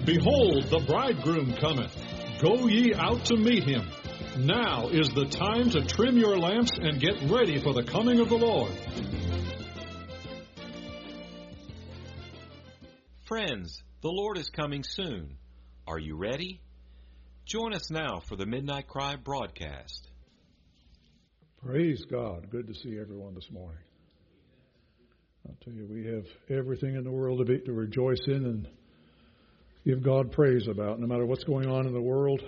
Behold, the bridegroom cometh. Go ye out to meet him. Now is the time to trim your lamps and get ready for the coming of the Lord. Friends, the Lord is coming soon. Are you ready? Join us now for the Midnight Cry broadcast. Praise God. Good to see everyone this morning. I'll tell you, we have everything in the world to rejoice in and give God praise about. No matter what's going on in the world,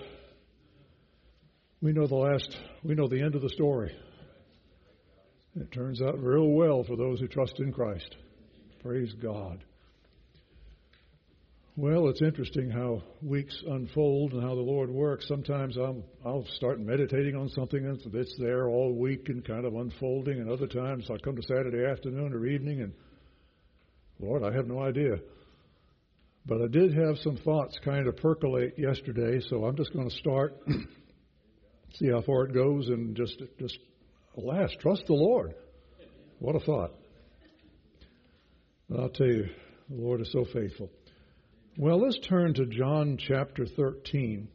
we know the end of the story. It turns out real well for those who trust in Christ. Praise God. Well, it's interesting how weeks unfold and how the Lord works. Sometimes I'll start meditating on something that's there all week and kind of unfolding, and other times I'll come to Saturday afternoon or evening and, Lord, I have no idea. But I did have some thoughts kind of percolate yesterday, so I'm just going to start, see how far it goes, and just alas, trust the Lord. What a thought. I'll tell you, the Lord is so faithful. Well, let's turn to John chapter 13.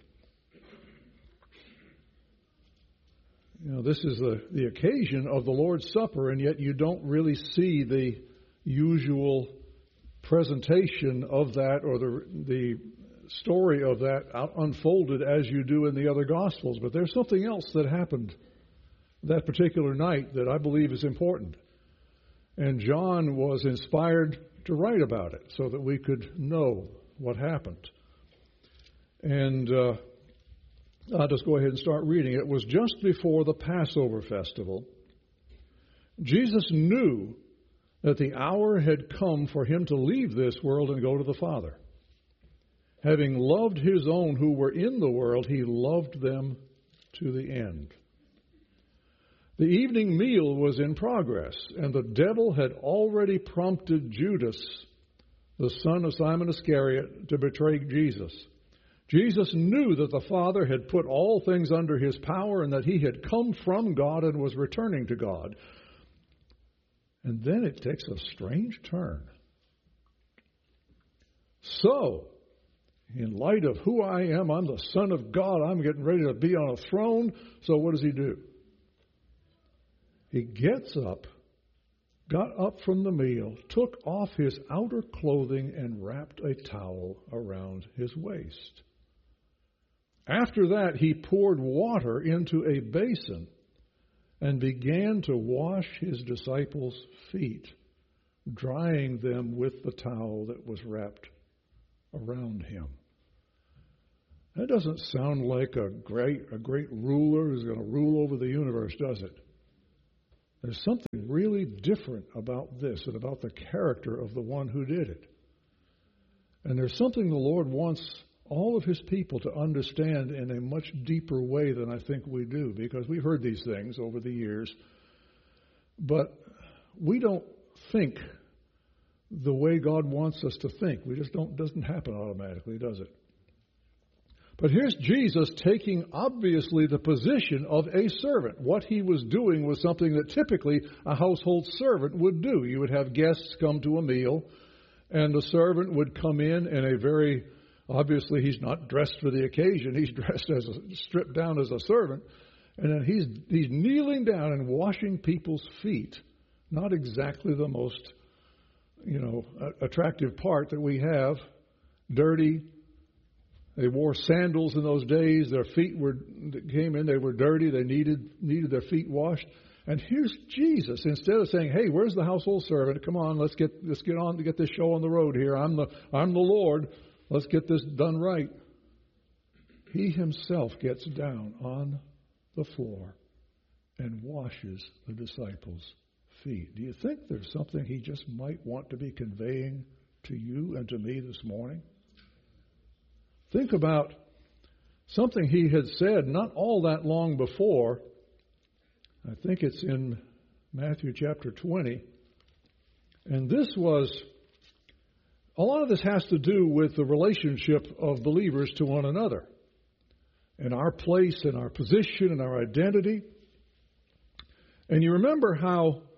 You know, this is the occasion of the Lord's Supper, and yet you don't really see the usual presentation of that or the story of that unfolded as you do in the other Gospels. But there's something else that happened that particular night that I believe is important. And John was inspired to write about it so that we could know what happened. And I'll just go ahead and start reading. It was just before the Passover festival. Jesus knew that the hour had come for him to leave this world and go to the Father. Having loved his own who were in the world, he loved them to the end. The evening meal was in progress, and the devil had already prompted Judas, the son of Simon Iscariot, to betray Jesus. Jesus knew that the Father had put all things under his power and that he had come from God and was returning to God. And then it takes a strange turn. So, in light of who I am, I'm the Son of God, I'm getting ready to be on a throne. So what does he do? He gets up, got up from the meal, took off his outer clothing, and wrapped a towel around his waist. After that, he poured water into a basin and began to wash his disciples' feet, drying them with the towel that was wrapped around him. That doesn't sound like a great ruler who's going to rule over the universe, does it? There's something really different about this and about the character of the one who did it. And there's something the Lord wants all of his people to understand in a much deeper way than I think we do, because we've heard these things over the years, but we don't think the way God wants us to think. We just don't. Doesn't happen automatically, does it? But here's Jesus taking, obviously, the position of a servant. What he was doing was something that typically a household servant would do. You would have guests come to a meal, and the servant would come in a very, obviously he's not dressed for the occasion. He's dressed stripped down as a servant. And then he's kneeling down and washing people's feet. Not exactly the most, attractive part that we have. Dirty. They wore sandals in those days. Their feet they were dirty. They needed their feet washed. And here's Jesus. Instead of saying, "Hey, where's the household servant? Come on, let's get on to get this show on the road here. I'm the Lord. Let's get this done right." He himself gets down on the floor and washes the disciples' feet. Do you think there's something he just might want to be conveying to you and to me this morning? Think about something he had said not all that long before. I think it's in Matthew chapter 20. And a lot of this has to do with the relationship of believers to one another, and our place and our position and our identity. And you remember how